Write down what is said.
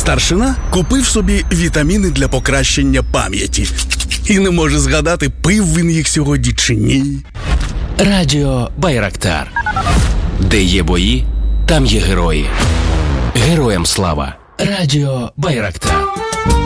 Старшина купив собі вітаміни для покращення пам'яті. І не може згадати, пив він їх сьогодні чи ні. Радіо Байрактар. Де є бої, там є герої. Героям слава. Радіо Байрактар.